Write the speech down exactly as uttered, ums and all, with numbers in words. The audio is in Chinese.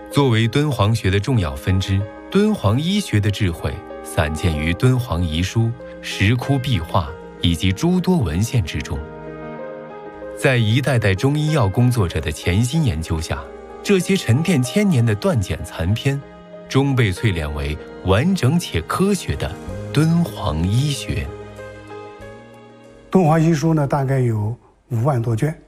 作为敦煌学的重要分支，敦煌医学的智慧散见于敦煌遗书、石窟壁画以及诸多文献之中。在一代代中医药工作者的潜心研究下，这些沉淀千年的断简残篇，终被淬炼为完整且科学的敦煌医学。 敦煌医书呢，大概有五万多卷，